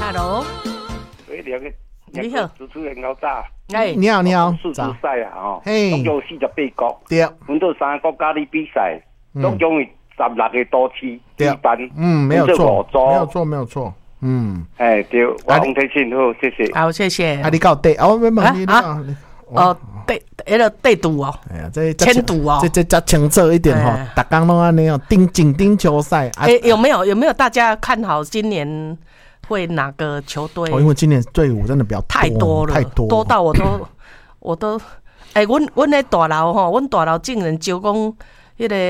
Hello， 你好，主持人老早。 你好，你好。 世足赛啊，吼， 嘿， 总共48国， 对， 阮到3个国家里比赛，总共有16个都市举办， 没有错，没有错，没有错， 对，我洪天信好，谢谢， 好，谢谢。 啊，你搞对，哦，没问题哦，对，那个对赌哦， 哎呀，这签赌哦， 这较清楚一点哈，大家拢安尼哦，紧球赛。 有没有大家看好今年会哪个球队？ 因为今年队伍真的比较太多了，多到我都，阮那大楼哈，阮大楼竟然就讲那个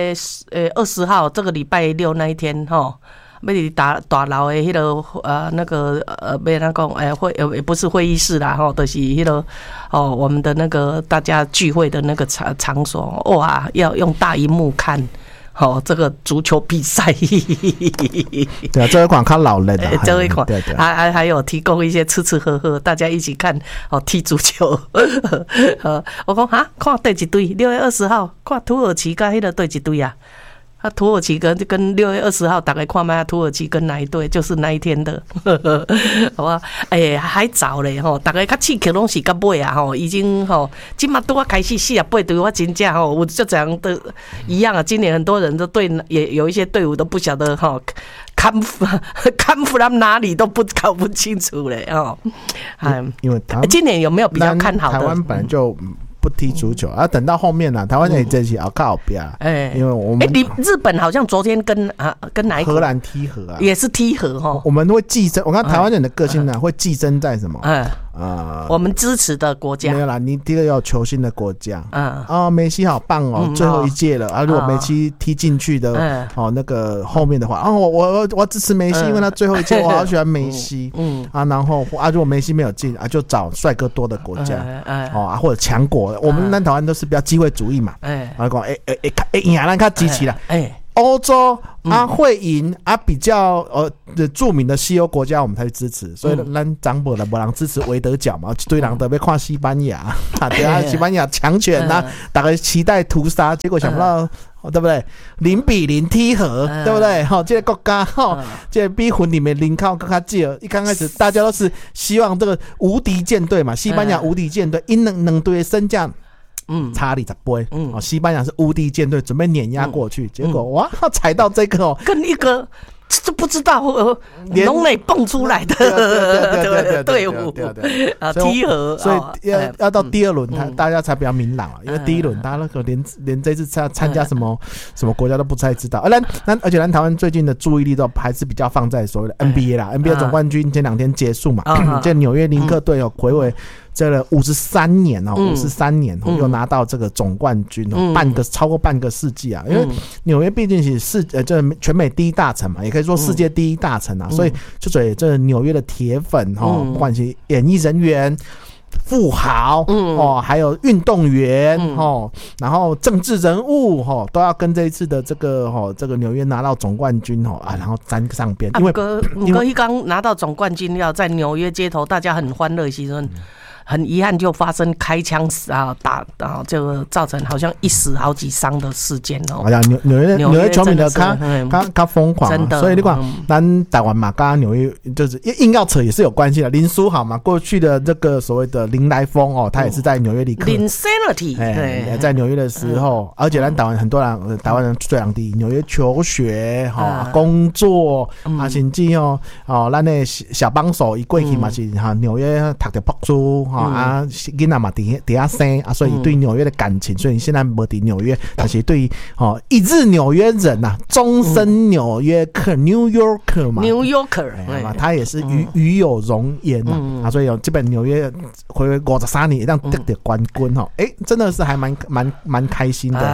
20号这个礼拜六那一天哈。要伫大楼的迄个那个要哪讲也不是会议室啦吼，就是迄个我们的那个大家聚会的那个场所，哇，要用大萤幕看。这个足球比赛， 对啊，这一款较老人的， 这一款对， 还有提供一些吃喝喝，大家一起看踢足球。我讲看对一队，6月20号看土耳其跟迄个对一队啊。土耳其跟6月20号大概看嘛，土耳其跟哪一队就是那一天的，好吧？还早嘞吼，大概较刺激拢是到尾啊吼，已经吼，今嘛拄啊开始48队，我真正吼，我就这样的一样啊。今年很多人都对也有一些队伍都不晓得吼，看服他们哪里都搞不清楚嘞哦。 因为今年有没有比较看好的？ 台湾本来就不踢足球啊，等到后面呢，台湾也真是要靠边，因为我们日本好像昨天跟哪一个荷兰踢和啊， 也是踢和哈， 我们会寄生。我看台湾人的个性呢，会寄生在什么？ 我们支持的国家没有啦，你第一个要有球星的国家，梅西好棒哦，最后一届了啊，如果梅西踢进去的那个后面的话，我支持梅西，因为他最后一届我好喜欢梅西，然后如果梅西没有进就找帅哥多的国家，或者强国。我们南台湾都是比较机会主义嘛，讲赢咱较支持啦，欧洲会赢比较著名的西欧国家我们才去支持，所以咱长辈啦没人支持维德角嘛，一堆人都要看西班牙，对啊，西班牙强权啊，大家期待屠杀，结果想不到。对不对？0-0踢和，对不对？这个国家这个比分里面0靠更加少。一刚开始大家都是希望这个无敌舰队嘛，西班牙无敌舰队，因两队的身价差20倍，西班牙是无敌舰队，准备碾压过去，结果哇，踩到这个跟一个。这不知道龙内蹦出来的队伍踢和， 所以要到第二轮，大家才比较明朗了。因为第一轮大家那个连这次参加什么国家都不太知道。而且台湾最近的注意力都还是比较放在所谓的 NBA 啦，NBA 总冠军前2天结束嘛，这纽约林克队回味这个53年53年又拿到这个总冠军超过半个世纪啊！因为纽约毕竟是这全美第一大城嘛，也可以说世界第一大城啊，所以这纽约的铁粉不管是演艺人员、富豪还有运动员然后政治人物都要跟这一次的这个纽约拿到总冠军然后沾上边，因为刚拿到总冠军要在纽约街头，大家很欢乐的时候。很遗憾，就发生开枪打就造成好像一死好几伤的事件哦。 哎呀，纽约球迷的他疯狂，真的。所以你看，咱台湾嘛，跟纽约就是硬要扯也是有关系的。林书豪嘛，过去的这个所谓的林来疯他也是在纽约里。 Linsanity， 在纽约的时候，而且咱台湾很多人，台湾人最常伫纽约求学工作甚至咱的小帮手一过去嘛是纽约读着博士。囡仔嘛伫遐生所以对纽约的感情，所以现在没伫纽约，但是对一日纽约人终身纽约客 New Yorker 嘛 ，New Yorker， 他也是与有荣焉所以这本纽约回53年让得到冠军真的是还蛮开心的。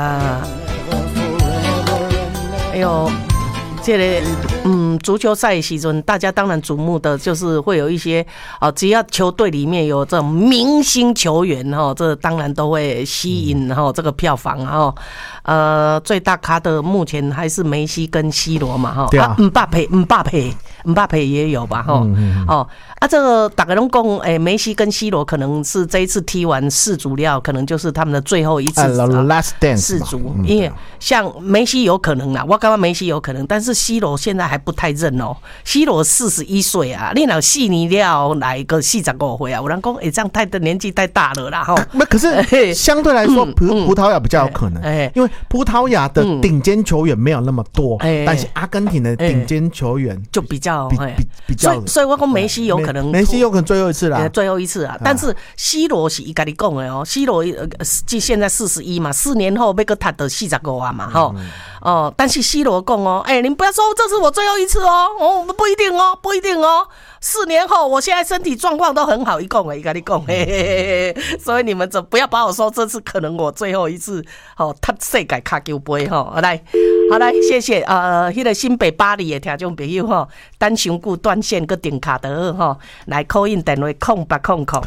哎呦。这个足球赛的时阵，大家当然瞩目的就是会有一些只要球队里面有这种明星球员这当然都会吸引这个票房最大咖的目前还是梅西跟 C 罗嘛对啊， 姆巴佩姆巴佩也有吧，这个大家都讲，梅西跟 C 罗可能是这一次踢完世足料，可能就是他们的最后一次 last dance 世足，因为像梅西有可能啦，我刚刚梅西有可能，但是 C 罗现在还不太认哦。C 罗41岁啊，你若4年了来个45岁啊，有人讲这样年纪太大了啦可是相对来说，葡萄牙比较有可能，因为葡萄牙的顶尖球员没有那么多，但是阿根廷的顶尖球员就比较， 所以我讲梅西有可能， 梅西有可能最后一次啦， 最后一次啊。但是 C 罗是伊家己讲的哦 ，C 罗现在41嘛，4年后要个他的45啊嘛，但是 C 罗讲哦，你不要说这是我最后一次哦，不一定哦，4年后我现在身体状况都很好，伊讲的，伊跟你讲，所以你们不要把我说这次可能我最后一次踢世界卡球杯好来，谢谢那个新北巴黎的听众朋友等伤久断线个电卡得来 call in 电话0800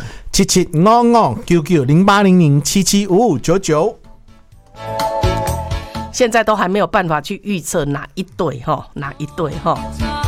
7755990800775599。 现在都还没有办法去预测哪一队